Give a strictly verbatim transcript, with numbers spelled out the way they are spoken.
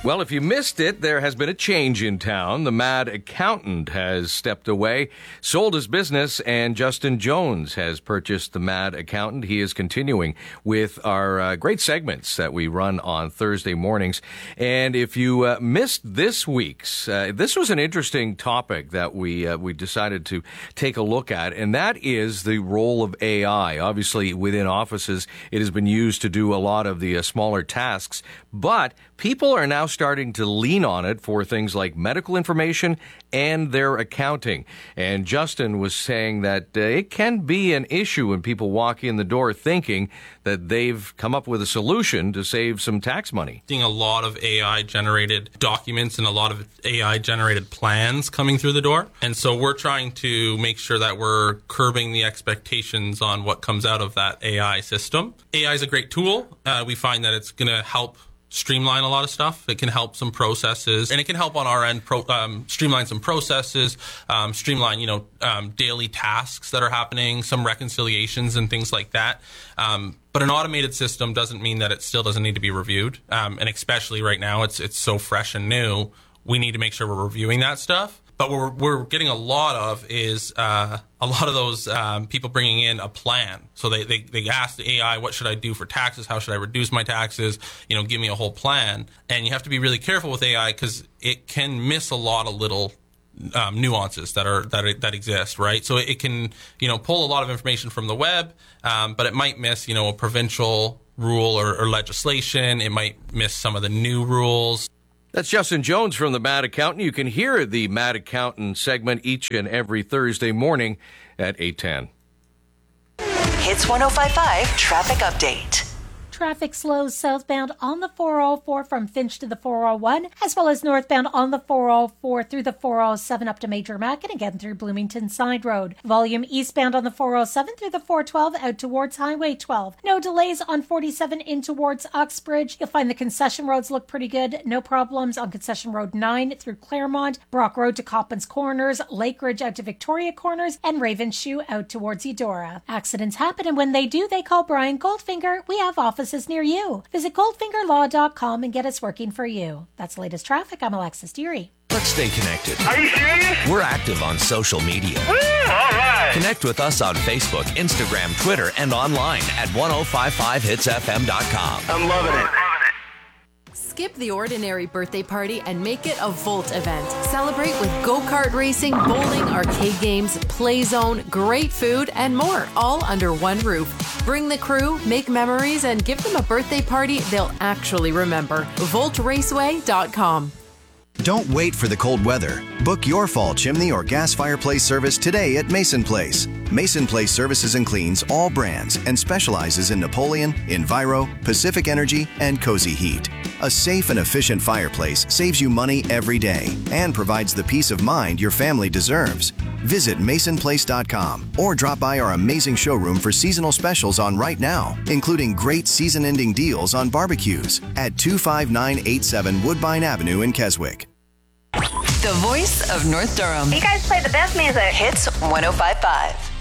Well, if you missed it, there has been a change in town. The mad accountant has stepped away, sold his business, and Justin Jones has purchased the mad accountant. He is continuing with our uh, great segments that we run on Thursday mornings. And if you uh, missed this week's, uh, this was an interesting topic that we uh, we decided to take a look at, and that is the role of A I. Obviously, within offices, it has been used to do a lot of the uh, smaller tasks, but people are now starting to lean on it for things like medical information and their accounting. And Justin was saying that uh, it can be an issue when people walk in the door thinking that they've come up with a solution to save some tax money. Seeing a lot of A I-generated documents and a lot of A I-generated plans coming through the door. And so we're trying to make sure that we're curbing the expectations on what comes out of that A I system. A I is a great tool. Uh, we find that it's going to help streamline a lot of stuff. It can help some processes, and it can help on our end pro, um, streamline some processes, um, streamline, you know, um, daily tasks that are happening, some reconciliations and things like that. Um, but an automated system doesn't mean that it still doesn't need to be reviewed. Um, and especially right now, it's it's so fresh and new. We need to make sure we're reviewing that stuff. But what we're, we're getting a lot of is uh, a lot of those um, people bringing in a plan. So they, they, they ask the A I, what should I do for taxes? How should I reduce my taxes? You know, give me a whole plan. And you have to be really careful with A I because it can miss a lot of little um, nuances that are that that exist, right? So it can, you know, pull a lot of information from the web, um, but it might miss, you know, a provincial rule or, or legislation. It might miss some of the new rules. That's Justin Jones from the Mad Accountant. You can hear the Mad Accountant segment each and every Thursday morning at eight ten. Hits one oh five point five Traffic Update. Traffic slows southbound on the four oh four from Finch to the four oh one, as well as northbound on the four oh four through the four oh seven up to Major Mac and again through Bloomington Side Road. Volume eastbound on the four oh seven through the four twelve out towards Highway twelve. No delays on forty-seven in towards Uxbridge. You'll find the concession roads look pretty good. No problems on Concession Road nine through Claremont, Brock Road to Coppins Corners, Lake Ridge out to Victoria Corners, and Ravenshoe out towards Eudora. Accidents happen, and when they do, they call Brian Goldfinger. We have offices near you. Visit goldfinger law dot com and get us working for you. That's the latest traffic. I'm Alexis Dury. Let's stay connected. Are you serious? We're active on social media. Woo, all right. Connect with us on Facebook, Instagram, Twitter, and online at ten fifty-five hits f m dot com. I'm loving it. Skip the ordinary birthday party and make it a Volt event. Celebrate with go-kart racing, bowling, arcade games, play zone, great food, and more, all under one roof. Bring the crew, make memories, and give them a birthday party they'll actually remember. volt raceway dot com. Don't wait for the cold weather. Book your fall chimney or gas fireplace service today at Mason Place. Mason Place services and cleans all brands and specializes in Napoleon, Enviro, Pacific Energy, and Cozy Heat. A safe and efficient fireplace saves you money every day and provides the peace of mind your family deserves. Visit mason place dot com or drop by our amazing showroom for seasonal specials on right now, including great season-ending deals on barbecues at two five nine eight seven Woodbine Avenue in Keswick. The voice of North Durham. You guys play the best music. Hits one oh five point five.